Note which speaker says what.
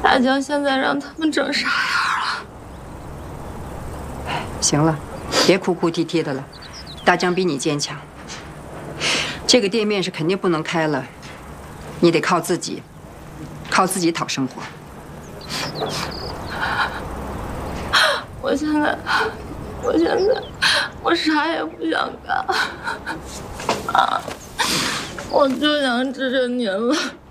Speaker 1: 大江现在让他们整啥样了？
Speaker 2: 行了，别哭哭啼啼的了。大江比你坚强，这个店面是肯定不能开了，你得靠自己讨生活。
Speaker 1: 我现在我啥也不想干啊！我就想治着您了。